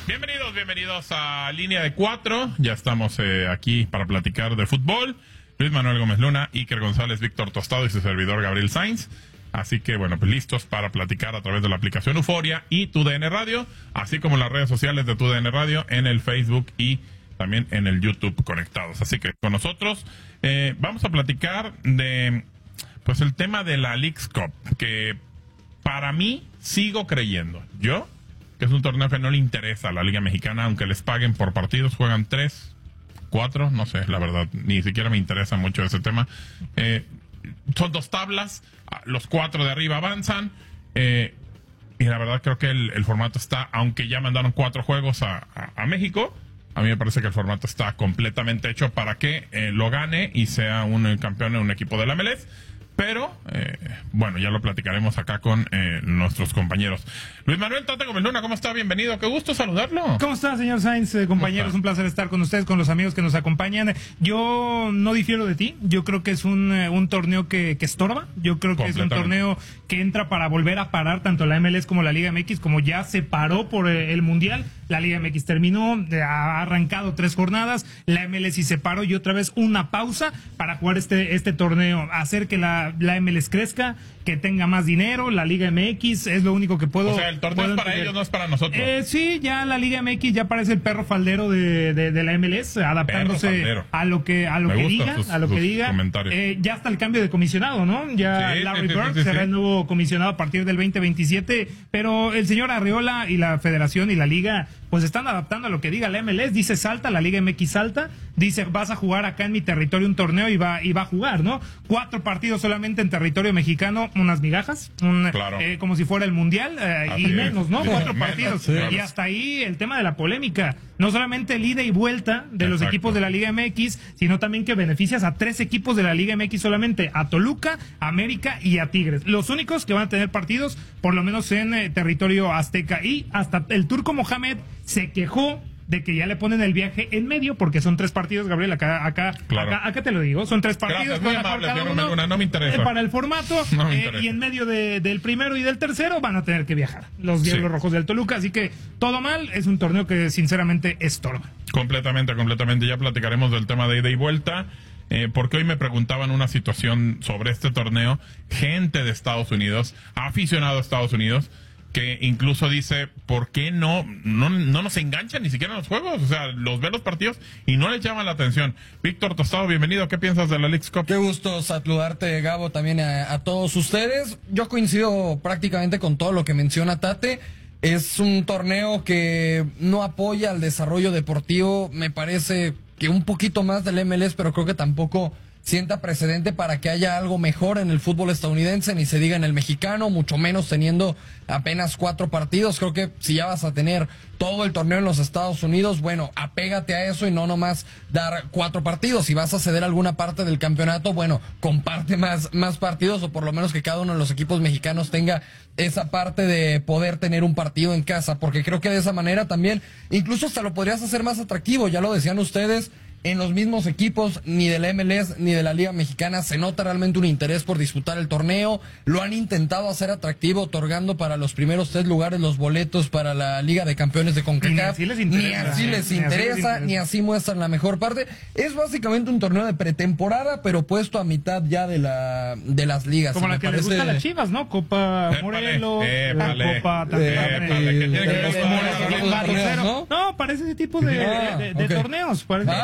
Bienvenidos a Línea de 4. Ya estamos aquí para platicar de fútbol. Luis Manuel Gómez Luna, Iker González, Víctor Tostado y su servidor Gabriel Sainz. Así que, bueno, pues listos para platicar a través de la aplicación Euforia y TUDN Radio, así como en las redes sociales de TUDN Radio, en el Facebook y también en el YouTube conectados. Así que con nosotros vamos a platicar de, pues, el tema de la Leagues Cup, que para mí sigo creyendo que es un torneo que no le interesa a la Liga Mexicana, aunque les paguen por partidos, juegan 3, 4, no sé, la verdad, ni siquiera me interesa mucho ese tema. Son 2 tablas, los 4 de arriba avanzan, y la verdad creo que el formato está, aunque ya mandaron 4 juegos a México, a mí me parece que el formato está completamente hecho para que lo gane y sea un campeón en un equipo de la MLS. Pero, bueno, ya lo platicaremos acá con nuestros compañeros. Luis Manuel Tate Gómez Luna, ¿cómo está? Bienvenido, qué gusto saludarlo. ¿Cómo está, señor Sainz? Compañeros, un placer estar con ustedes, con los amigos que nos acompañan. Yo no difiero de ti, yo creo que es un torneo que estorba, yo creo que es un torneo que entra para volver a parar tanto la MLS como la Liga MX, como ya se paró por el Mundial. La Liga MX terminó, ha arrancado 3 jornadas, la MLS se paró y otra vez una pausa para jugar este torneo, hacer que la MLS crezca, que tenga más dinero, la Liga MX es lo único que puedo. O sea, el torneo es para ellos, no es para nosotros. Sí, ya la Liga MX ya parece el perro faldero de la MLS, adaptándose a lo que diga. Ya está el cambio de comisionado, ¿no? Ya sí, Larry Bird será el nuevo comisionado a partir del 2027, pero el señor Arriola y la Federación y la Liga pues están adaptando a lo que diga la MLS. Dice salta, la Liga MX salta, dice vas a jugar acá en mi territorio un torneo y va a jugar, ¿no? 4 partidos solamente en territorio mexicano, unas migajas, claro. Como si fuera el Mundial, y menos, ¿no? 4 partidos. Y hasta ahí el tema de la polémica. No solamente el ida y vuelta de los equipos de la Liga MX, sino también que beneficias a 3 equipos de la Liga MX solamente, a Toluca, América y a Tigres. Los únicos que van a tener partidos, por lo menos en territorio azteca. Y hasta el Turco Mohamed se quejó de que ya le ponen el viaje en medio, porque son 3 partidos, Gabriel, acá te lo digo, son 3 partidos. Gracias, muy amable, no me interesa. Para el formato, y en medio del primero y del tercero van a tener que viajar los Diablos Rojos del Toluca, así que todo mal, es un torneo que sinceramente estorba. Completamente, ya platicaremos del tema de ida y vuelta. Porque hoy me preguntaban una situación sobre este torneo, gente de Estados Unidos, aficionado a Estados Unidos, que incluso dice, ¿por qué no nos enganchan ni siquiera en los juegos? O sea, los ve los partidos y no les llama la atención. Víctor Tostado, bienvenido. ¿Qué piensas de la Leagues Cup? Qué gusto saludarte, Gabo, también a todos ustedes. Yo coincido prácticamente con todo lo que menciona Tate. Es un torneo que no apoya al desarrollo deportivo. Me parece que un poquito más del MLS, pero creo que tampoco sienta precedente para que haya algo mejor en el fútbol estadounidense, ni se diga en el mexicano, mucho menos teniendo apenas 4 partidos. Creo que si ya vas a tener todo el torneo en los Estados Unidos, bueno, apégate a eso y no nomás dar 4 partidos. Si vas a ceder alguna parte del campeonato, bueno, comparte más partidos, o por lo menos que cada uno de los equipos mexicanos tenga esa parte de poder tener un partido en casa, porque creo que de esa manera también, incluso hasta lo podrías hacer más atractivo. Ya lo decían ustedes, en los mismos equipos, ni de la MLS ni de la Liga Mexicana se nota realmente un interés por disputar el torneo. Lo han intentado hacer atractivo, otorgando para los primeros 3 lugares los boletos para la Liga de Campeones de CONCACAF. Ni así les interesa, ni así muestran la mejor parte. Es básicamente un torneo de pretemporada, pero puesto a mitad ya de las ligas. Como la que les gusta a las Chivas, ¿no? Copa Morelos, Copa No, parece ese tipo de torneos.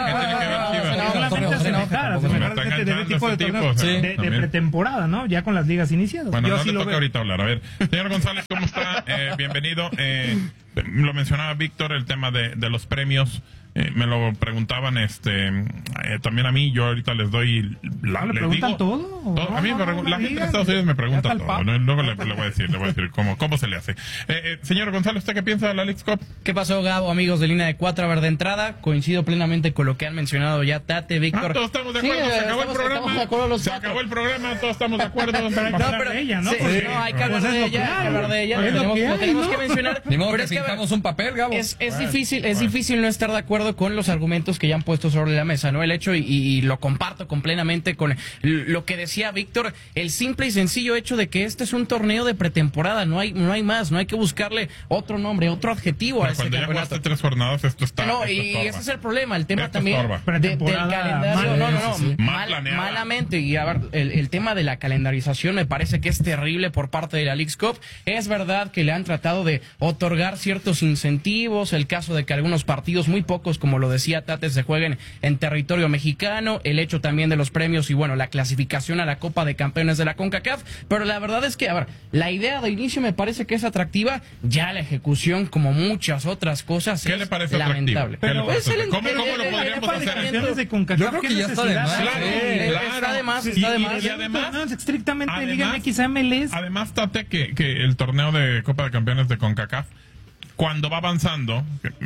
De pretemporada, ¿no? Ya con las ligas iniciadas. Bueno, no le toca ahorita hablar. A ver, señor González, ¿cómo está? Bienvenido. Lo mencionaba Víctor, el tema de los premios. Me lo preguntaban también a mí. Yo ahorita les doy ¿le preguntan todo? A mí la gente de Estados Unidos me pregunta todo. Luego le voy a decir cómo se le hace. Señor González, ¿usted qué piensa de la Leagues Cup? ¿Qué pasó, Gabo, amigos de Línea de 4? A ver, de entrada, coincido plenamente con lo que han mencionado ya Tate, Víctor. Todos estamos de acuerdo, se acabó el programa. Se acabó el programa, todos estamos de acuerdo. Pero ella, ¿no? Hay que hablar de ella, lo tenemos que mencionar. Ni modo que pintamos un papel, Gabo. Es difícil no estar de acuerdo acuerdo con los argumentos que ya han puesto sobre la mesa, ¿no? El hecho, y lo comparto completamente con lo que decía Víctor, el simple y sencillo hecho de que este es un torneo de pretemporada, no hay más, no hay que buscarle otro nombre, otro adjetivo a este campeonato. Cuando ya jugaste 3 jornadas, esto está... No, y ese es el problema, el tema esto también del calendario. Malamente, y a ver, el tema de la calendarización me parece que es terrible por parte de la Leagues Cup. Es verdad que le han tratado de otorgar ciertos incentivos, el caso de que algunos partidos, muy pocos, como lo decía Tate, se jueguen en territorio mexicano, el hecho también de los premios y bueno, la clasificación a la Copa de Campeones de la CONCACAF, pero la verdad es que, a ver, la idea de inicio me parece que es atractiva, ya la ejecución, como muchas otras cosas, ¿qué le parece lamentable? Pero ¿Cómo lo podríamos hacer? Yo creo que ya está de más. Está de más, y además, estrictamente Liga MX MLS. Además, Tate, que el torneo de Copa de Campeones de CONCACAF, cuando va avanzando,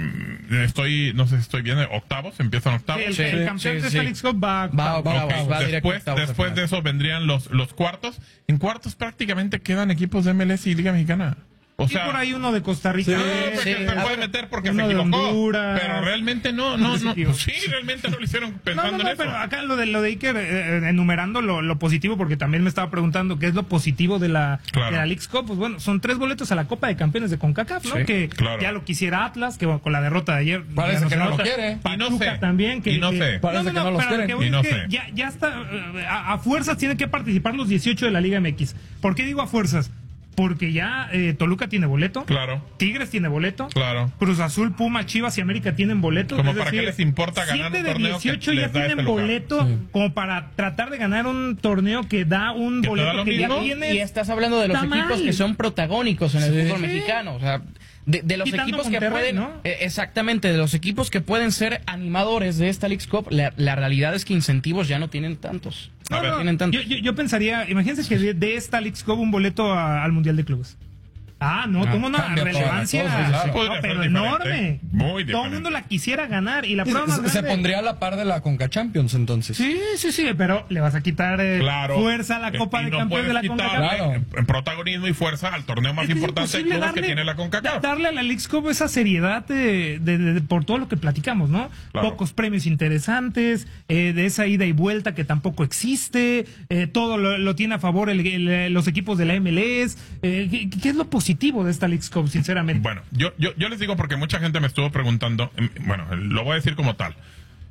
no sé si estoy bien, octavos, empiezan octavos. El campeón de esta Leagues Cup va después de eso vendrían los cuartos. En cuartos prácticamente quedan equipos de MLS y Liga Mexicana. O sea, por ahí uno de Costa Rica. Se puede meter porque se equivocó. Pero realmente no. Realmente no lo hicieron pensando en eso. Pero acá lo de Iker, enumerando lo positivo, porque también me estaba preguntando qué es lo positivo de la Leagues Cup. Pues bueno, son 3 boletos a la Copa de Campeones de CONCACAF, ¿no? Ya lo quisiera Atlas, que con la derrota de ayer. Parece que no lo quiere. Y no sé. También, Parece que no los quieren. Y no sé. Ya está. A fuerzas tienen que participar los 18 de la Liga MX. ¿Por qué digo a fuerzas? Porque ya Toluca tiene boleto. Claro. Tigres tiene boleto. Claro. Cruz Azul, Puma, Chivas y América tienen boleto. Como para qué les importa ganar un torneo 18 ya tienen boleto como para tratar de ganar un torneo que da un boleto que ya tiene. Y estás hablando de los equipos que son protagónicos en el fútbol mexicano. O sea, de los equipos que pueden, ¿no? Exactamente, de los equipos que pueden ser animadores de esta Leagues Cup, la realidad es que incentivos ya no tienen tantos. Yo pensaría, imagínense que de esta Leagues Cup un boleto al Mundial de Clubes. Como una relevancia, pero enorme. Muy todo el mundo la quisiera ganar y la prueba más se pondría a la par de la Conca Champions entonces. Sí, pero le vas a quitar fuerza a la Copa de Campeones de la CONCACAF. En protagonismo y fuerza al torneo más importante de clubes que tiene la CONCACAF. Darle a la Leagues Cup esa seriedad por todo lo que platicamos, ¿no? Claro. Pocos premios interesantes, de esa ida y vuelta que tampoco existe, todo lo tiene a favor los equipos de la MLS. ¿Qué es lo positivo de esta Leagues Cup, sinceramente? Bueno, yo les digo porque mucha gente me estuvo preguntando, bueno, lo voy a decir como tal.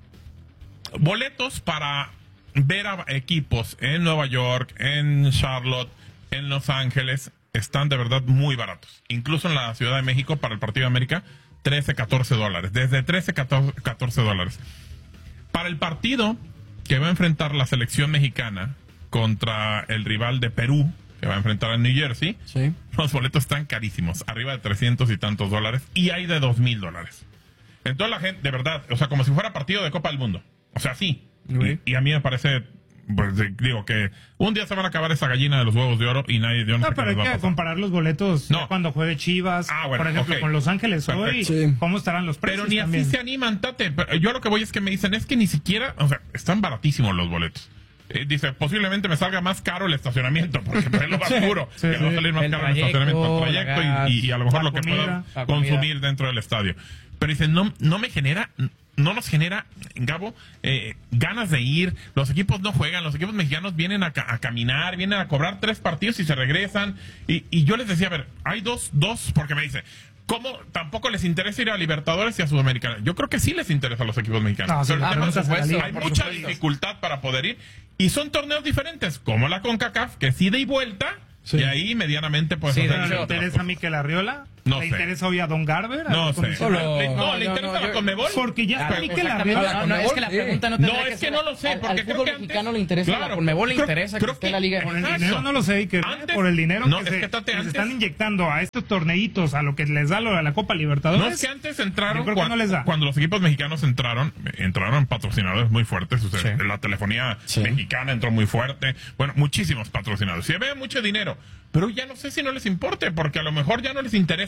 Boletos para ver a equipos en Nueva York, en Charlotte, en Los Ángeles, están de verdad muy baratos. Incluso en la Ciudad de México para el Partido de América, $13-14. Desde $13-14. Para el partido que va a enfrentar la selección mexicana contra el rival de Perú, que va a enfrentar a New Jersey, los boletos están carísimos, arriba de $300 y tantos, y hay de $2,000. Entonces la gente, de verdad, o sea, como si fuera partido de Copa del Mundo. O sea, sí. Y a mí me parece, pues digo que un día se van a acabar esa gallina de los huevos de oro y nadie dio no, pero hay que comparar los boletos cuando juegue Chivas, por ejemplo, con Los Ángeles hoy, cómo estarán los precios. Pero ni también. Así se animan, Tate. Yo lo que voy es que me dicen, es que ni siquiera, o sea, están baratísimos los boletos. Dice, posiblemente me salga más caro el estacionamiento, porque es lo más seguro, que va a salir más caro el estacionamiento, el trayecto y a lo mejor lo que pueda consumir dentro del estadio. Pero dice, no nos genera, Gabo, ganas de ir. Los equipos no juegan, los equipos mexicanos vienen a caminar, vienen a cobrar 3 partidos y se regresan. Y yo les decía, a ver, hay dos, porque me dice, ¿cómo tampoco les interesa ir a Libertadores y a Sudamericana? Yo creo que sí les interesa a los equipos mexicanos. Hay mucha dificultad para poder ir. Y son torneos diferentes, como la CONCACAF, que es ida y vuelta. Y ahí medianamente puedes hacer. ¿Le interesa a Mikel Arriola? No ¿Le sé. interesa hoy a Don Garber? No sé. ¿Le interesa la Conmebol? Porque ya está Mikel Arriola. No, es que la pregunta no tendría es que no lo sé, porque al fútbol mexicano le interesa, a la Conmebol le interesa que esté en la liga. Por el dinero no lo sé, que por el dinero que se están inyectando a estos torneitos, a lo que les da a la Copa Libertadores. No, es que antes entraron, cuando los equipos mexicanos entraron patrocinadores muy fuertes. O sea, la telefonía mexicana entró muy fuerte. Bueno, muchísimos patrocinadores. Se ve mucho dinero. Pero ya no sé si no les importe, porque a lo mejor ya no les interesa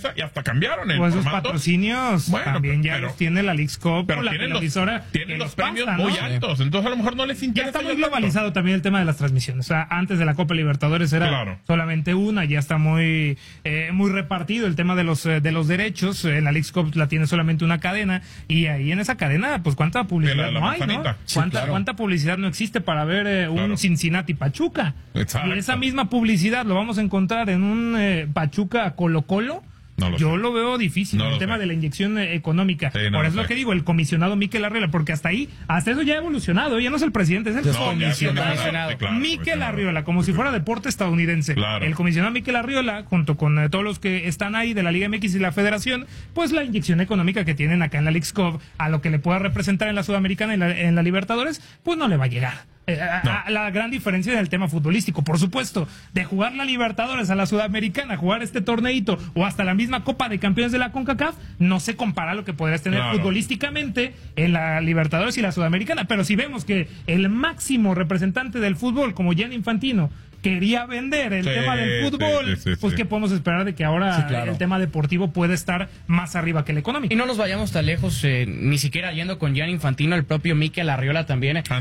empieza y hasta cambiaron el pues formato. Esos patrocinios también ya los tiene la Leagues Cup, pero la televisora. Tienen los premios muy altos, entonces a lo mejor no les interesa. Ya está muy globalizado también el tema de las transmisiones. O sea, antes de la Copa Libertadores era solamente una, ya está muy repartido el tema de los derechos. En la Leagues Cup la tiene solamente una cadena, y ahí en esa cadena, pues cuánta publicidad no hay, ¿no? ¿Cuánta publicidad no existe para ver un Cincinnati Pachuca? Exacto. Y esa misma publicidad lo vamos a encontrar en un Pachuca Colo-Colo. Yo lo veo difícil, el tema de la inyección económica. Por eso es lo que digo, el comisionado Mikel Arriola, porque hasta eso ya ha evolucionado, ya no es el presidente, es el comisionado. Mikel Arriola, como si fuera deporte estadounidense. El comisionado Mikel Arriola, junto con todos los que están ahí de la Liga MX y la Federación, pues la inyección económica que tienen acá en la Leagues Cup, a lo que le pueda representar en la Sudamericana y en la Libertadores, pues no le va a llegar. La gran diferencia del tema futbolístico, por supuesto, de jugar la Libertadores a la Sudamericana, jugar este torneito o hasta la misma Copa de Campeones de la CONCACAF, no se compara a lo que podrías tener futbolísticamente en la Libertadores y la Sudamericana. Pero si vemos que el máximo representante del fútbol, como Gianni Infantino, quería vender el tema del fútbol, pues ¿qué podemos esperar de que ahora el tema deportivo puede estar más arriba que el económico? Y no nos vayamos tan lejos, ni siquiera yendo con Gianni Infantino, el propio Mikel Arriola también. El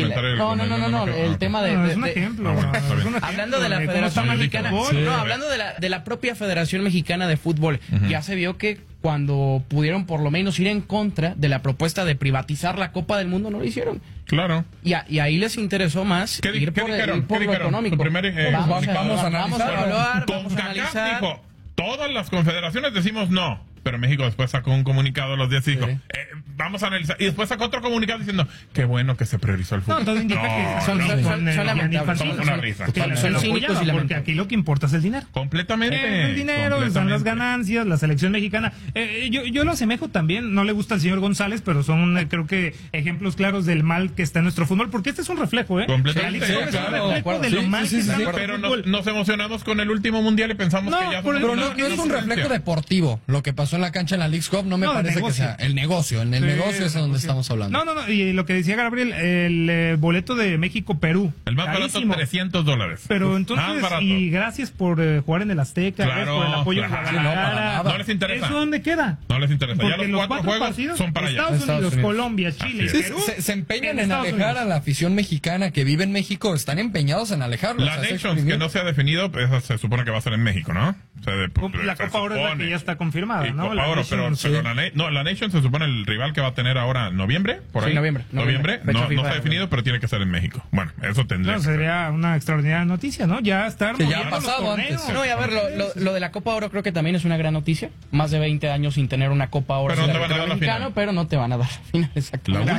tema de... es un ejemplo. Hablando de la Federación Mexicana, hablando de la propia Federación Mexicana de Fútbol, ya se vio que cuando pudieron por lo menos ir en contra de la propuesta de privatizar la Copa del Mundo, no lo hicieron. Claro. Y ahí les interesó más ir por lo económico. Vamos a analizar. Vamos a analizar. Dijo, todas las confederaciones decimos no. Pero México después sacó un comunicado los días y dijo, vamos a analizar. Y después sacó otro comunicado diciendo, qué bueno que se priorizó el fútbol. Todo indica que son una risa. Son cínicos, porque aquí lo que importa es el dinero. Completamente. El dinero, están las ganancias, la selección mexicana. Yo lo asemejo también, no le gusta al señor González, pero son, creo que, ejemplos claros del mal que está en nuestro fútbol, porque este es un reflejo, Completamente. De lo mal que está en pero nos emocionamos con el último mundial y pensamos que ya... Pero no es un reflejo deportivo lo que pasó en la cancha en la Leagues Cup, no me parece que sea el negocio. En el negocio es donde estamos hablando. No, y lo que decía Gabriel, el boleto de México-Perú. El más barato, $300. Pero entonces, y gracias por jugar en el Azteca, gracias por el apoyo. No les interesa. ¿Eso dónde queda? No les interesa. Porque ya los cuatro juegos partidos son para allá. Estados Unidos, Colombia, Chile, Perú. Se empeñan en alejar a la afición mexicana que vive en México, están empeñados en alejarlos. La Nations, que no se ha definido, esa se supone que va a ser en México, ¿no? La Copa Oro es la que ya está confirmada, ¿no? Copa Oro, pero la Nation se supone el rival que va a tener ahora noviembre, por ahí. Sí, noviembre. No se ha definido, pero tiene que ser en México. Bueno, eso tendría. Sería una extraordinaria noticia, ¿no? Ya estar. Que ya ha pasado antes. No, y a ver, lo de la Copa Oro creo que también es una gran noticia. Más de 20 años sin tener una Copa Oro. Pero no te van a dar la final. Pero no te van a dar la final, exacto. La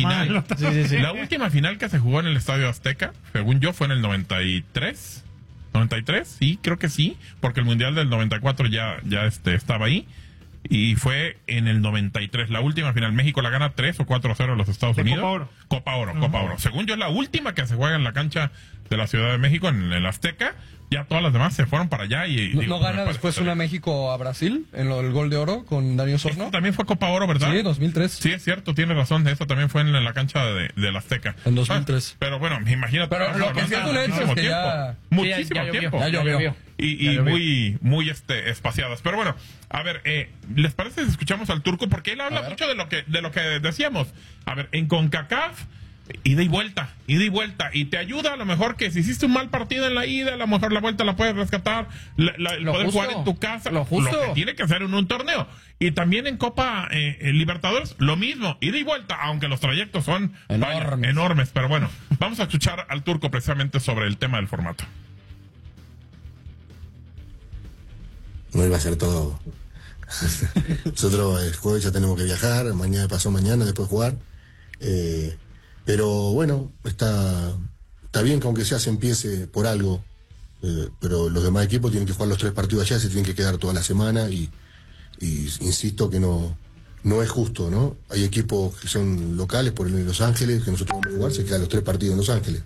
última final que se jugó en el Estadio Azteca, según yo, fue en el 93. 93, sí, creo que sí, porque el Mundial del 94 ya estaba ahí. Y fue en el 93, la última final. México la gana 3 o 4-0 a los Estados Unidos. Copa Oro. Según yo, es la última que se juega en la cancha de la Ciudad de México, en el Azteca. Ya todas las demás se fueron para allá. ¿No gana después una México a Brasil en el gol de oro con Dani Osorno? Esto también fue Copa Oro, ¿verdad? Sí, 2003. Sí, es cierto, tiene razón. Eso también fue en la cancha del Azteca. En 2003. Pero bueno, imagínate. Pero lo que sí es un hecho es que ya... Muchísimo tiempo. Ya llovió. Y muy espaciadas. Pero bueno, a ver, ¿les parece si escuchamos al Turco? Porque él habla mucho de lo que decíamos. A ver, en CONCACAF, ida y vuelta, y te ayuda a lo mejor que si hiciste un mal partido en la ida, a lo mejor la vuelta la puedes rescatar, poder jugar en tu casa, lo que tiene que hacer en un torneo. Y también en Copa Libertadores, lo mismo, ida y vuelta, aunque los trayectos son enormes. Pero bueno, vamos a escuchar al Turco precisamente sobre el tema del formato. No iba a ser todo. Nosotros el jueves ya tenemos que viajar, pasado mañana, después jugar. Pero bueno, está bien que aunque sea se empiece por algo, pero los demás equipos tienen que jugar los 3 partidos allá, se tienen que quedar toda la semana y insisto que no es justo, ¿no? Hay equipos que son locales, por ejemplo en Los Ángeles, que nosotros vamos a jugar, se quedan los 3 partidos en Los Ángeles.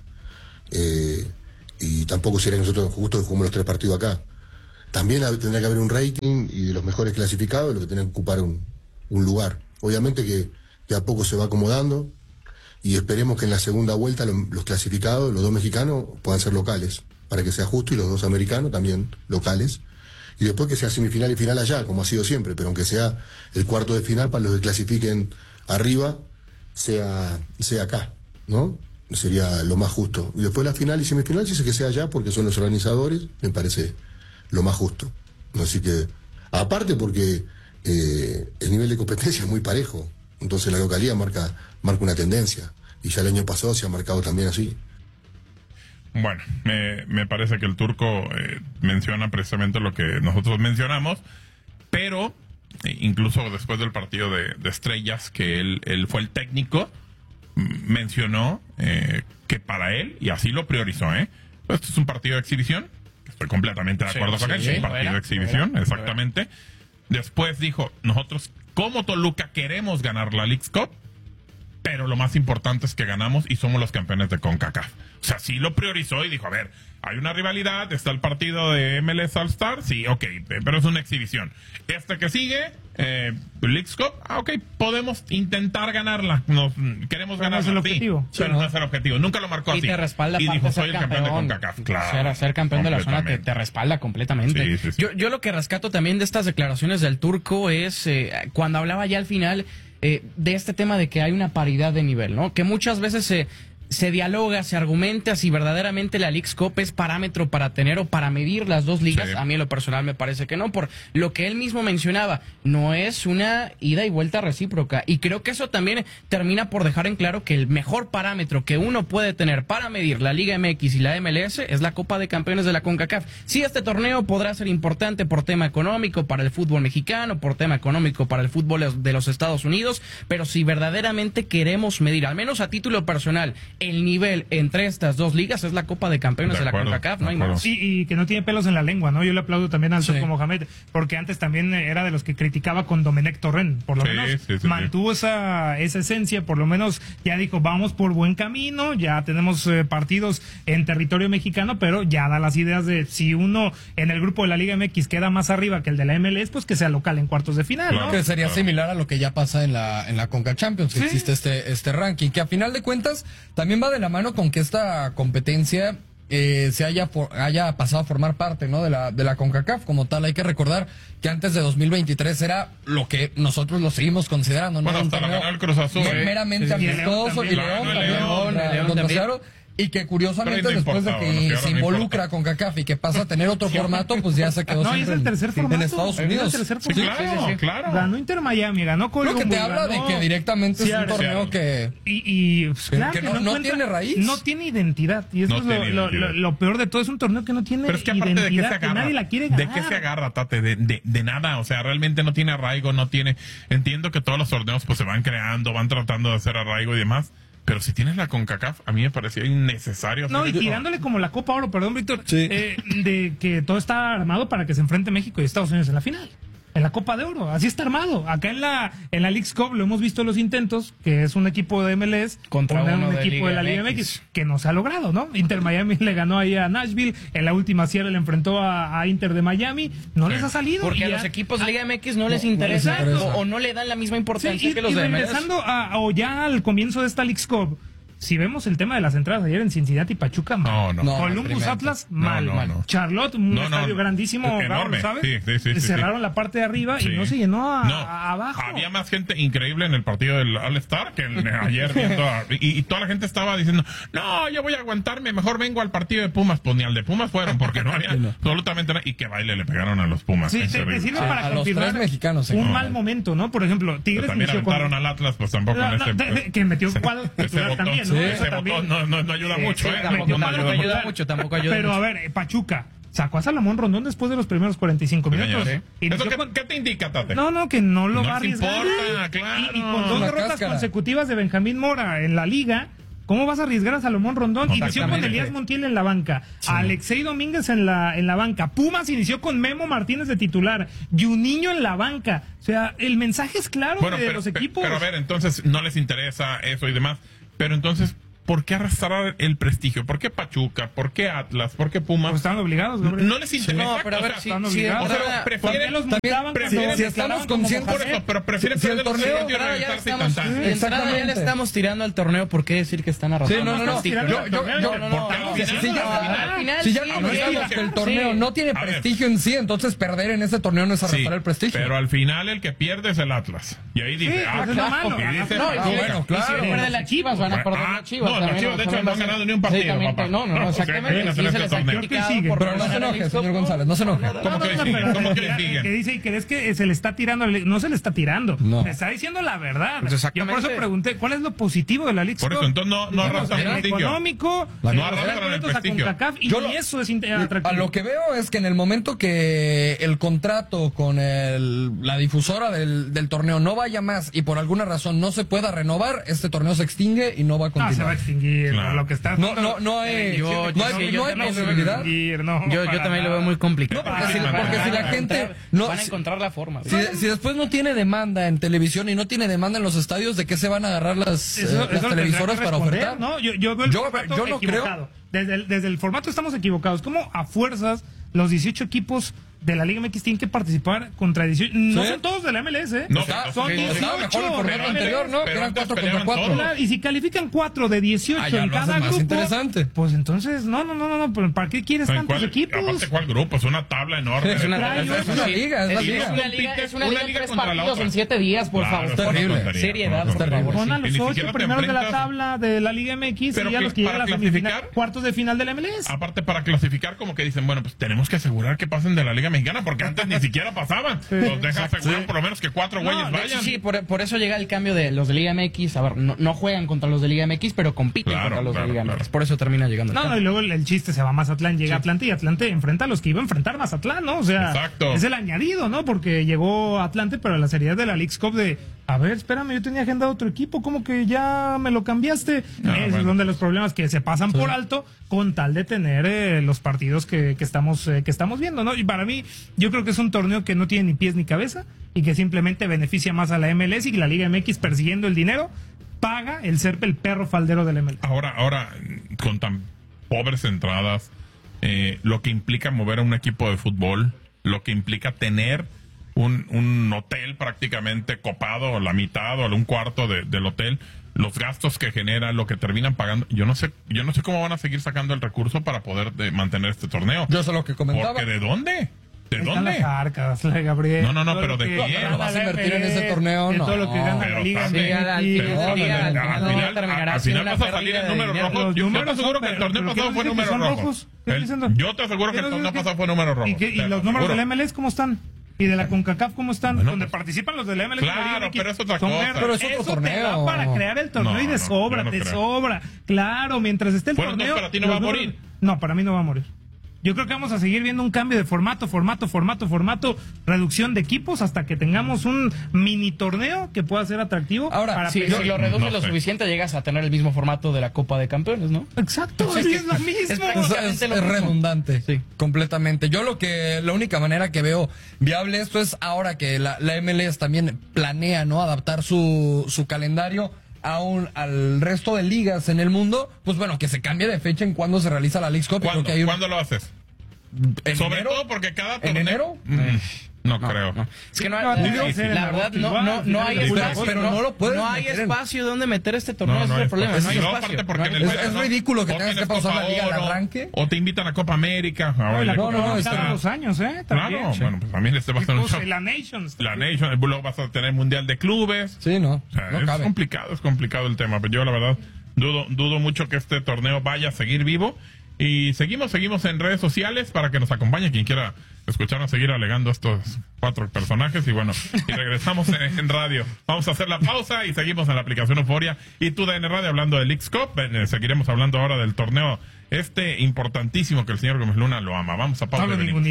Y tampoco sería que nosotros justo que jugamos los 3 partidos acá. También tendría que haber un rating y de los mejores clasificados, los que tienen que ocupar un lugar. Obviamente que de a poco se va acomodando. Y esperemos que en la segunda vuelta los clasificados, los 2 mexicanos, puedan ser locales, para que sea justo, y los 2 americanos también locales. y después que sea semifinal y final allá, como ha sido siempre, pero aunque sea el cuarto de final para los que clasifiquen arriba, sea acá, ¿no? Sería lo más justo. Y después la final y semifinal, si que sea allá, porque son los organizadores, me parece lo más justo. Así que, aparte porque el nivel de competencia es muy parejo, entonces la localidad marca una tendencia, y ya el año pasado se ha marcado también así. Bueno, me parece que el Turco menciona precisamente lo que nosotros mencionamos, pero incluso después del partido de Estrellas, que él fue el técnico, mencionó que para él, y así lo priorizó, pues esto es un partido de exhibición, estoy completamente de acuerdo con él, es un partido de exhibición, exactamente. Después dijo, nosotros como Toluca queremos ganar la Leagues Cup, pero lo más importante es que ganamos y somos los campeones de CONCACAF. O sea, sí lo priorizó y dijo, a ver, hay una rivalidad, está el partido de MLS All Star, sí, ok, pero es una exhibición. Este que sigue, Leagues Cup, ok, podemos intentar ganarla, queremos ganarla, no es el objetivo. Sí, pero no es el objetivo, nunca lo marcó así. Y te respalda, y dijo, soy el campeón de CONCACAF, claro. Ser campeón de la zona te respalda completamente. Sí, sí, sí. Yo lo que rescato también de estas declaraciones del Turco es cuando hablaba ya al final de este tema de que hay una paridad de nivel, ¿no? Que muchas veces se dialoga, se argumenta si verdaderamente la Leagues Cup es parámetro para tener o para medir las dos ligas. Sí. A mí en lo personal me parece que no, por lo que él mismo mencionaba, no es una ida y vuelta recíproca, y creo que eso también termina por dejar en claro que el mejor parámetro que uno puede tener para medir la Liga MX y la MLS es la Copa de Campeones de la CONCACAF. Sí, este torneo podrá ser importante por tema económico para el fútbol mexicano, por tema económico para el fútbol de los Estados Unidos, pero si verdaderamente queremos medir, al menos a título personal, el nivel entre estas dos ligas, es la Copa de Campeones de la CONCACAF, no hay más. Sí, y que no tiene pelos en la lengua, ¿no? Yo le aplaudo también al Turco Mohamed, porque antes también era de los que criticaba con Domenech Torrent, por lo menos mantuvo esa esencia, por lo menos ya dijo, vamos por buen camino, ya tenemos partidos en territorio mexicano, pero ya da las ideas de si uno en el grupo de la Liga MX queda más arriba que el de la MLS, pues que sea local en cuartos de final, ¿no? Que sería similar a lo que ya pasa en la CONCACAF Champions, que existe este ranking, que a final de cuentas también va de la mano con que esta competencia se haya pasado a formar parte, ¿no? de la CONCACAF como tal. Hay que recordar que antes de 2023 era lo que nosotros lo seguimos considerando, ¿no? Bueno, hasta la ganó el Cruz Azul. Meramente amistoso, y León también. Y que curiosamente después de que se involucra con CONCACAF y que pasa a tener otro formato, pues ya se quedó siempre es el tercer formato, en Estados Unidos. Claro. Ganó Inter Miami, ganó Columbus. Lo que te habla de que directamente es un torneo que claro, que no tiene raíz. No tiene identidad. Y eso es lo peor de todo. Es un torneo que no tiene Pero es que identidad, de qué se agarra, que nadie la quiere ganar. ¿De qué se agarra, Tate? De nada. O sea, realmente no tiene arraigo, no tiene... Entiendo que todos los torneos pues se van creando, van tratando de hacer arraigo y demás. Pero si tienes la CONCACAF, a mí me parecía innecesario. No, y tirándole como la Copa Oro, perdón, Víctor, de que todo está armado para que se enfrente México y Estados Unidos en la final. En la Copa de Oro, así está armado. Acá en la Leagues Cup lo hemos visto los intentos, que es un equipo de MLS contra un equipo de la Liga MX, que no se ha logrado, ¿no? Inter Miami le ganó ahí a Nashville, en la última cierre le enfrentó a Inter de Miami, no les ha salido. Porque a los equipos de Liga MX no les interesa o no le dan la misma importancia que los de MLS. Y regresando o ya al comienzo de esta Leagues Cup, si vemos el tema de las entradas ayer en Cincinnati, Pachuca, mal. Columbus, Atlas, mal. Charlotte, un estadio grandísimo, enorme, ¿sabes? Sí, cerraron la parte de arriba y no se llenó abajo. Había más gente increíble en el partido del All-Star que ayer viendo y toda la gente estaba diciendo, no, yo voy a aguantarme, mejor vengo al partido de Pumas. Pues ni al de Pumas fueron porque no había absolutamente nada. Y que baile le pegaron a los Pumas. Sí, te sirve para confirmar mexicanos, un mal momento, ¿no? Por ejemplo, Tigres también aventaron al Atlas, pues tampoco que metió cuadro titular también. Sí, no ayuda mucho, tampoco ayuda. Pero a ver, Pachuca sacó a Salomón Rondón después de los primeros 45 minutos. ¿Qué te indica, Tate? No, que no lo va a arriesgar. Claro. Y con dos derrotas consecutivas de Benjamín Mora en la liga, ¿cómo vas a arriesgar a Salomón Rondón? Inició con Elías Montiel en la banca, Alexei Domínguez en la banca, Pumas inició con Memo Martínez de titular, Juninho en la banca. O sea, el mensaje es claro de los equipos. Pero a ver, entonces no les interesa eso y demás. Pero entonces, ¿por qué arrastrar el prestigio? ¿Por qué Pachuca? ¿Por qué Atlas? ¿Por qué Pumas? Pues están obligados, Gabriel. No les interesa. No, pero a ver, están obligados. O sea, prefieren los si estamos conscientes por eso, pero prefieren el torneo ya le estamos tirando al torneo, ¿por qué decir que están arrastrando? Si ya analizamos que el torneo no tiene prestigio en sí, entonces perder en ese torneo no es arrastrar el prestigio. Pero al final el que pierde es el Atlas. Y ahí dice, claro. Si pierde las Chivas, van a perder las Chivas. No, las Chivas de hecho no han ganado ni un partido, papá. No, exactamente. Sí se les ha criticado. Pero no se enoje, señor González, no se enoje. ¿Cómo que siguen? Que dice, ¿crees que se le está tirando? No se le está tirando. No. Le está diciendo la verdad. Pues yo por eso pregunté, ¿cuál es lo positivo de la League Por eso, entonces no arrastran el prestigio. Económico, no arrastran el prestigio. Y eso es atractivo. A lo que veo es que en el momento que el contrato con la difusora del torneo no vaya más y por alguna razón no se pueda renovar, este torneo se extingue y no va a continuar. Se va a extinguir. Claro. Lo que está No hay posibilidad. Yo también lo veo muy complicado. No, porque si la gente van a encontrar la forma. Si después no tiene demanda en televisión y no tiene demanda en los estadios, ¿de qué se van a agarrar las televisoras para ofertar? ¿No? Yo veo el formato no equivocado. creo. Desde el formato estamos equivocados. ¿Cómo a fuerzas los 18 equipos de la Liga MX tienen que participar contra 18? No son todos de la MLS, ¿eh? No, son 18. Mejor el formato anterior, ¿no? Que eran 4 contra 4. Y si califican 4 de 18 en cada grupo, interesante. pues entonces, no. ¿Para qué quieres tantos equipos? Aparte, ¿cuál grupo? Es una tabla enorme. Es una liga. Es una liga de 3 partidos en 7 días, por favor. Terrible. Seriedad, por favor. Pon a los 8 primeros de la tabla de la Liga MX y a los que llegan a la semifinal, cuartos de final de la MLS. Aparte, para clasificar, como que dicen, bueno, pues tenemos que asegurar que pasen de la Liga Mexicana, porque antes ni siquiera pasaban. Los dejan asegurar por lo menos que 4 güeyes vayan. Sí, por eso llega el cambio de los de Liga MX. A ver, no juegan contra los de Liga MX, pero compiten contra los de Liga MX. Por eso termina llegando. Y luego el chiste se va a Mazatlán, llega Atlante y Atlante enfrenta a los que iba a enfrentar Mazatlán, ¿no? O sea, es el añadido, ¿no? Porque llegó Atlante, pero la seriedad de la Leagues Cup de, a ver, espérame, yo tenía agendado otro equipo, ¿cómo que ya me lo cambiaste? Es donde los problemas que se pasan por alto con tal de tener los partidos que estamos viendo, ¿no? Y para mí, yo creo que es un torneo que no tiene ni pies ni cabeza y que simplemente beneficia más a la MLS y la Liga MX persiguiendo el dinero paga el ser el perro faldero del MLS. Ahora, con tan pobres entradas, lo que implica mover a un equipo de fútbol, lo que implica tener un hotel prácticamente copado, la mitad o un cuarto del hotel, los gastos que genera, lo que terminan pagando. Yo no sé cómo van a seguir sacando el recurso para poder mantener este torneo. Yo sé lo que comentaba. Porque ¿de dónde? ¿De dónde? Las arcas, Gabriel. No, pero ¿de quién? ¿Lo vas a invertir en ese torneo? No. Todo lo que gana la Liga. Al final vas a salir en números rojos. Yo te aseguro que el torneo pasado fue números rojos. Yo te aseguro que el torneo pasado fue números rojos. ¿Y los números del MLS cómo están? ¿Y de la CONCACAF cómo están? Donde participan los de la MLS. Claro, pero es otra cosa. Pero es otro torneo. Te da para crear el torneo y de sobra. Claro, mientras esté el torneo. ¿Para ti no va a morir? No, para mí no va a morir. Yo creo que vamos a seguir viendo un cambio de formato, reducción de equipos hasta que tengamos un mini torneo que pueda ser atractivo. Ahora, si lo reduces lo suficiente, llegas a tener el mismo formato de la Copa de Campeones, ¿no? Exacto, es lo mismo. Es redundante, sí, completamente. Yo la única manera que veo viable esto es ahora que la MLS también planea, ¿no? Adaptar su calendario al resto de ligas en el mundo, pues bueno, que se cambie de fecha en cuando se realiza la Leagues Cup. ¿Cuándo lo haces? Sobre todo porque cada torneo... ¿En enero? No creo. Es que la verdad no hay espacio. Pero no lo puedes. No hay espacio donde meter este torneo, ese es el problema. No hay espacio. Es ridículo que tengas que pausar la liga al arranque. O te invitan a Copa América. No, cada 2 años, Claro, bueno, pues también va a estar un la Nations. Luego vas a tener Mundial de Clubes. Sí, no. Es complicado el tema, pero yo la verdad dudo mucho que este torneo vaya a seguir vivo. Y seguimos en redes sociales para que nos acompañe quien quiera escucharnos seguir alegando estos 4 personajes. Y bueno, y regresamos en radio. Vamos a hacer la pausa y seguimos en la aplicación Euforia y TUDN Radio hablando del Leagues Cup. Seguiremos hablando ahora del torneo importantísimo que el señor Gómez Luna lo ama. Vamos a pausa.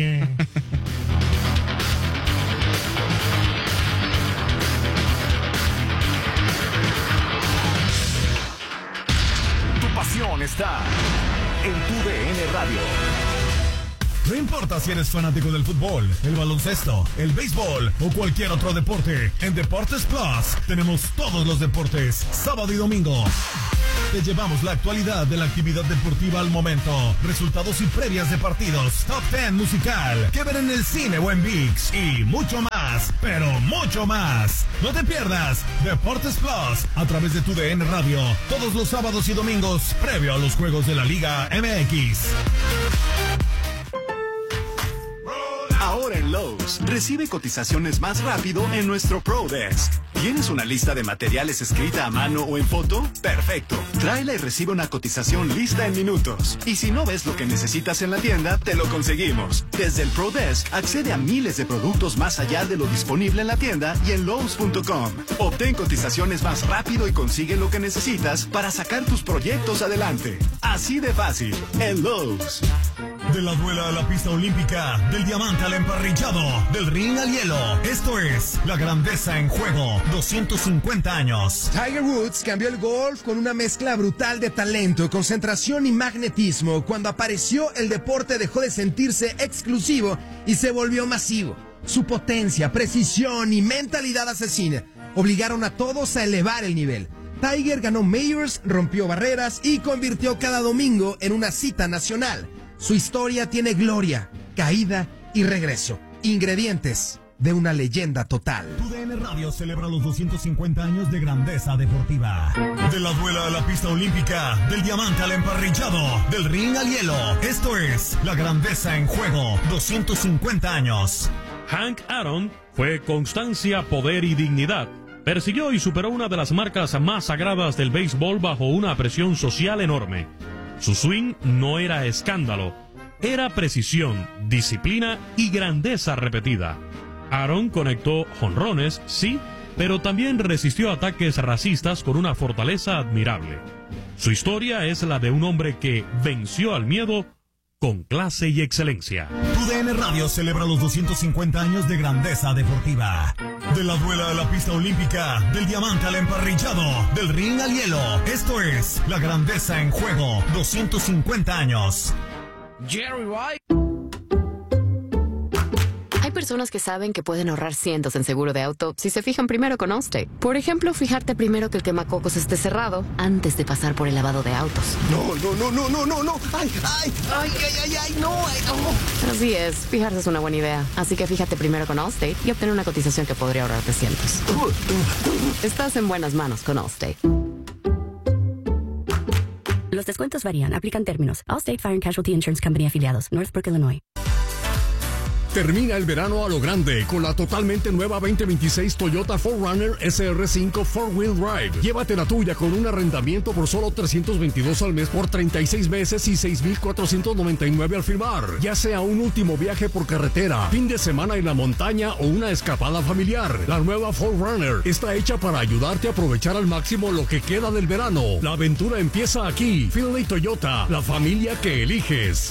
Tu pasión está en TUDN Radio. No importa si eres fanático del fútbol, el baloncesto, el béisbol o cualquier otro deporte, en Deportes Plus tenemos todos los deportes, sábado y domingo. Te llevamos la actualidad de la actividad deportiva al momento, resultados y previas de partidos, Top 10 musical, que ver en el cine o en ViX y mucho más, pero mucho más. No te pierdas Deportes Plus a través de tu DN Radio todos los sábados y domingos previo a los juegos de la Liga MX. Ahora en Lowe's, recibe cotizaciones más rápido en nuestro ProDesk. ¿Tienes una lista de materiales escrita a mano o en foto? Perfecto. Tráela y recibe una cotización lista en minutos. Y si no ves lo que necesitas en la tienda, te lo conseguimos. Desde el ProDesk, accede a miles de productos más allá de lo disponible en la tienda y en Lowe's.com. Obtén cotizaciones más rápido y consigue lo que necesitas para sacar tus proyectos adelante. Así de fácil, en Lowe's. De la duela a la pista olímpica, del diamante al emparrillado, del ring al hielo. Esto es la grandeza en juego. 250 años. Tiger Woods cambió el golf con una mezcla brutal de talento, concentración y magnetismo. Cuando apareció, el deporte dejó de sentirse exclusivo y se volvió masivo. Su potencia, precisión y mentalidad asesina obligaron a todos a elevar el nivel. Tiger ganó Majors, rompió barreras y convirtió cada domingo en una cita nacional. Su historia tiene gloria, caída y regreso. Ingredientes de una leyenda total. Tu DN Radio celebra los 250 años de grandeza deportiva. De la duela a la pista olímpica, del diamante al emparrillado, del ring al hielo. Esto es la grandeza en juego. 250 años. Hank Aaron fue constancia, poder y dignidad. Persiguió y superó una de las marcas más sagradas del béisbol bajo una presión social enorme. Su swing no era escándalo, era precisión, disciplina y grandeza repetida. Aaron conectó jonrones, sí, pero también resistió ataques racistas con una fortaleza admirable. Su historia es la de un hombre que venció al miedo con clase y excelencia. Tu DN Radio celebra los 250 años de grandeza deportiva. De la duela a la pista olímpica, del diamante al emparrillado, del ring al hielo. Esto es la grandeza en juego. 250 años. Jerry White. Hay personas que saben que pueden ahorrar cientos en seguro de auto si se fijan primero con Allstate. Por ejemplo, fijarte primero que el quemacocos esté cerrado antes de pasar por el lavado de autos. No. ¡Ay, no! Así es, fijarse es una buena idea. Así que fíjate primero con Allstate y obtener una cotización que podría ahorrarte cientos. Estás en buenas manos con Allstate. Los descuentos varían. Aplican términos. Allstate Fire and Casualty Insurance Company afiliados. Northbrook, Illinois. Termina el verano a lo grande con la totalmente nueva 2026 Toyota 4Runner SR5 4-Wheel Drive. Llévate la tuya con un arrendamiento por solo $322 al mes por 36 meses y $6,499 al firmar. Ya sea un último viaje por carretera, fin de semana en la montaña o una escapada familiar. La nueva 4Runner está hecha para ayudarte a aprovechar al máximo lo que queda del verano. La aventura empieza aquí. Finley Toyota, la familia que eliges.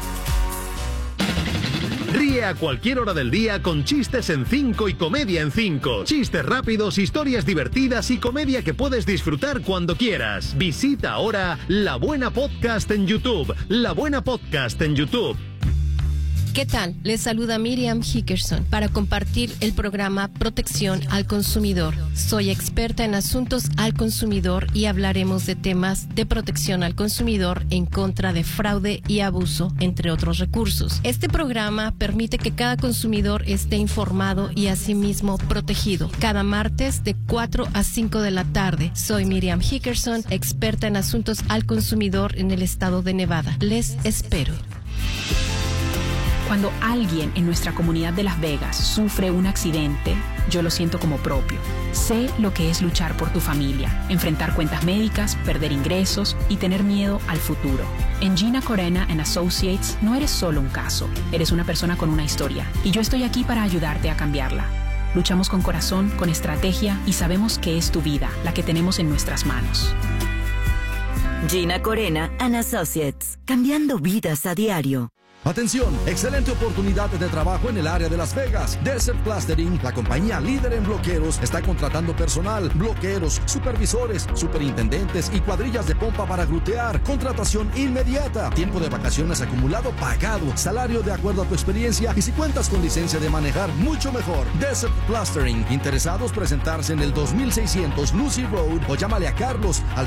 Ríe a cualquier hora del día con Chistes en 5 y Comedia en 5. Chistes rápidos, historias divertidas y comedia que puedes disfrutar cuando quieras. Visita ahora La Buena Podcast en YouTube. La Buena Podcast en YouTube. ¿Qué tal? Les saluda Miriam Hickerson para compartir el programa Protección al Consumidor. Soy experta en asuntos al consumidor y hablaremos de temas de protección al consumidor en contra de fraude y abuso, entre otros recursos. Este programa permite que cada consumidor esté informado y asimismo protegido. Cada martes de 4 a 5 de la tarde. Soy Miriam Hickerson, experta en asuntos al consumidor en el estado de Nevada. Les espero. Cuando alguien en nuestra comunidad de Las Vegas sufre un accidente, yo lo siento como propio. Sé lo que es luchar por tu familia, enfrentar cuentas médicas, perder ingresos y tener miedo al futuro. En Gina Corena & Associates no eres solo un caso, eres una persona con una historia y yo estoy aquí para ayudarte a cambiarla. Luchamos con corazón, con estrategia y sabemos que es tu vida la que tenemos en nuestras manos. Gina Corena & Associates, cambiando vidas a diario. Atención, excelente oportunidad de trabajo en el área de Las Vegas. Desert Plastering, la compañía líder en bloqueros, está contratando personal, bloqueros, supervisores, superintendentes y cuadrillas de pompa para glutear. Contratación inmediata. Tiempo de vacaciones acumulado pagado. Salario de acuerdo a tu experiencia y si cuentas con licencia de manejar, mucho mejor. Desert Plastering. Interesados presentarse en el 2600 Lucy Road o llámale a Carlos al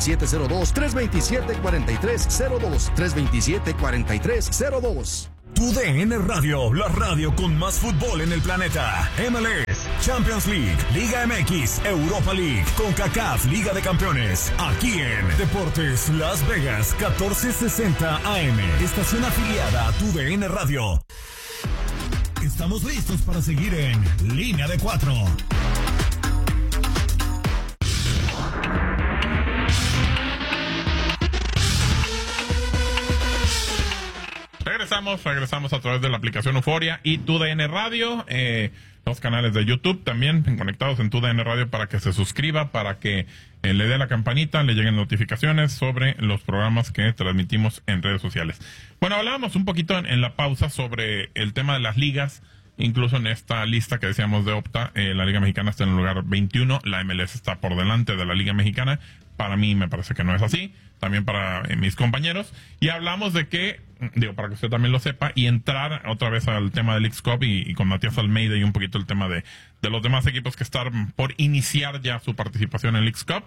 702-327-4302. 327-4302. Tu DN Radio, la radio con más fútbol en el planeta. MLS, Champions League, Liga MX, Europa League, CONCACAF, Liga de Campeones. Aquí en Deportes Las Vegas, 1460 AM. Estación afiliada a Tu DN Radio. Estamos listos para seguir en Línea de 4. Regresamos a través de la aplicación Euforia y TUDN Radio, los canales de YouTube también conectados en TUDN Radio para que se suscriba, para que le dé la campanita, le lleguen notificaciones sobre los programas que transmitimos en redes sociales. Bueno, hablábamos un poquito en la pausa sobre el tema de las ligas, incluso en esta lista que decíamos de Opta, la Liga Mexicana está en el lugar 21, la MLS está por delante de la Liga Mexicana. Para mí me parece que no es así, también para mis compañeros. Y hablamos de que, para que usted también lo sepa, y entrar otra vez al tema del Leagues Cup y con Matías Almeida y un poquito el tema de los demás equipos que están por iniciar ya su participación en Leagues Cup,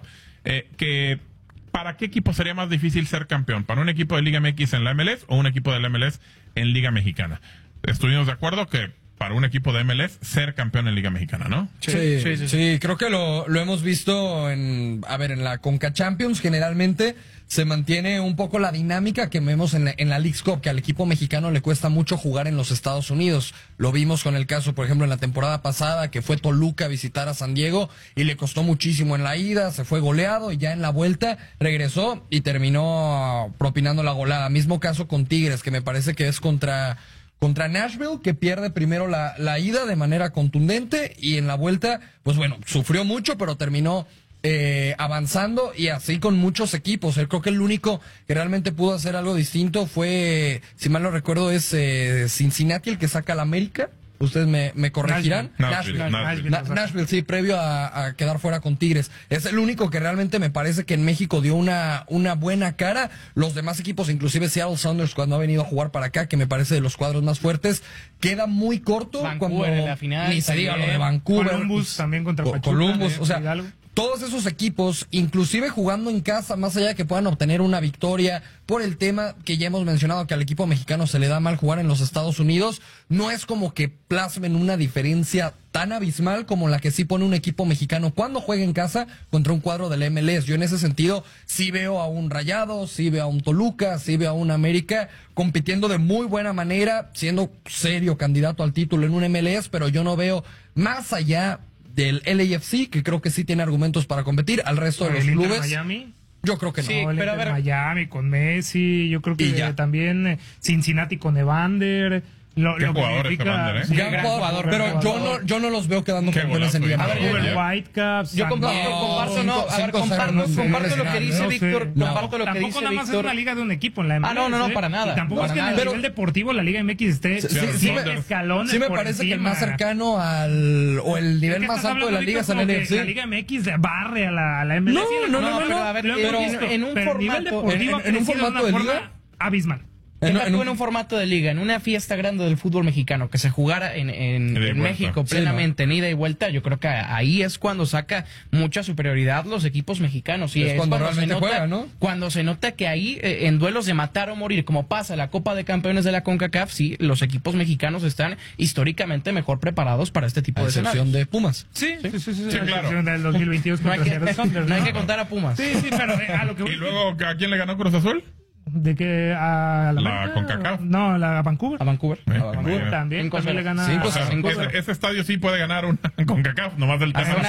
que ¿para qué equipo sería más difícil ser campeón? ¿Para un equipo de Liga MX en la MLS o un equipo de la MLS en Liga Mexicana? Estuvimos de acuerdo que para un equipo de MLS ser campeón en Liga Mexicana, ¿no? Sí, creo que lo hemos visto en la Conca Champions generalmente se mantiene un poco la dinámica que vemos en la Leagues Cup, que al equipo mexicano le cuesta mucho jugar en los Estados Unidos. Lo vimos con el caso, por ejemplo, en la temporada pasada, que fue Toluca a visitar a San Diego y le costó muchísimo en la ida, se fue goleado y ya en la vuelta regresó y terminó propinando la golada. Mismo caso con Tigres, que me parece que es contra Nashville, que pierde primero la ida de manera contundente y en la vuelta, pues bueno, sufrió mucho, pero terminó avanzando y así con muchos equipos. Creo que el único que realmente pudo hacer algo distinto fue, si mal no recuerdo, es Cincinnati, el que saca al América. Ustedes me corregirán. Nashville, sí, previo a quedar fuera con Tigres. Es el único que realmente me parece que en México dio una buena cara. Los demás equipos, inclusive Seattle Sounders, cuando ha venido a jugar para acá, que me parece de los cuadros más fuertes, queda muy corto. Vancouver en la final. Ni se diga lo de Vancouver. Columbus también contra Pachuca. Columbus, o sea, todos esos equipos, inclusive jugando en casa, más allá de que puedan obtener una victoria, por el tema que ya hemos mencionado, que al equipo mexicano se le da mal jugar en los Estados Unidos, no es como que plasmen una diferencia tan abismal como la que sí pone un equipo mexicano cuando juega en casa contra un cuadro del MLS. Yo en ese sentido sí veo a un Rayados, sí veo a un Toluca, sí veo a un América compitiendo de muy buena manera, siendo serio candidato al título en un MLS, pero yo no veo más allá del LAFC, que creo que sí tiene argumentos para competir, al resto de los clubes. Miami? Yo creo que no. Sí, pero a ver, Miami con Messi, yo creo que también Cincinnati con Evander. ¿Qué jugador es Evander, gran jugador, pero yo no los veo quedando campeones en Liga. Whitecaps. Yo comparto lo que dice Víctor. Comparto lo que dice Víctor. Tampoco nada más es una liga de un equipo en la MLS. No, para nada. Y tampoco es que en el nivel deportivo la Liga MX esté escalones. Sí me parece que el más cercano o el nivel más alto de la liga es el LFC. La Liga MX barre a la MLS. No, pero en un formato de liga abismal. En un formato de liga, en una fiesta grande del fútbol mexicano, que se jugara en México plenamente, en ida y vuelta, yo creo que ahí es cuando saca mucha superioridad los equipos mexicanos. Y es cuando realmente juega, ¿no? Cuando se nota que ahí, en duelos de matar o morir, como pasa la Copa de Campeones de la CONCACAF, sí, los equipos mexicanos están históricamente mejor preparados para este tipo de escenarios. De Pumas. Sí, claro. Del 2022 no hay que contar a Pumas. Sí, pero a lo que ¿Y luego a quién le ganó Cruz Azul? ¿De qué? ¿A la CONCACAF? No, a Vancouver. A Vancouver. También le gana. Ese estadio sí puede ganar una CONCACAF, nomás del tema.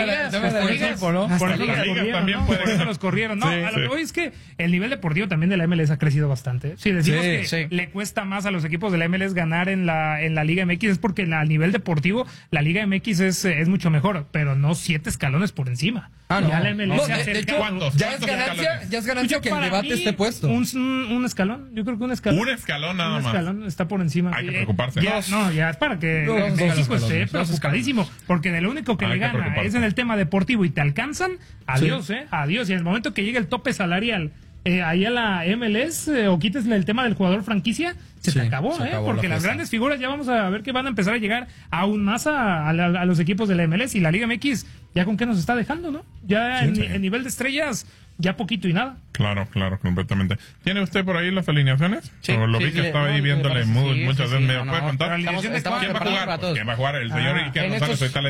Por eso los corrieron. No, a lo que voy es que el nivel deportivo también de la MLS ha crecido bastante. Si decimos que le cuesta más a los equipos de la MLS ganar en la Liga MX, es porque a nivel deportivo la Liga MX es mucho mejor, pero no 7 escalones por encima. Ya la MLS ya es ganancia que el debate esté puesto. Un un escalón. Yo creo que un escalón. Un escalón nada más. Un escalón está por encima. Hay que preocuparse. Ya es para que México esté preocupadísimo. Porque de lo único que le gana es en el tema deportivo y te alcanzan, adiós, adiós. Y en el momento que llegue el tope salarial ahí a la MLS o quítesle el tema del jugador franquicia, se te acabó, porque las grandes figuras ya vamos a ver que van a empezar a llegar aún más a los equipos de la MLS y la Liga MX, ya con qué nos está dejando, ¿no? Ya en nivel de estrellas, ya poquito y nada. Claro, completamente. ¿Tiene usted por ahí las alineaciones? Sí, lo vi que estaba ahí viéndole muchas veces. ¿Me puede contar? ¿Quién va a jugar? El señor Iker González.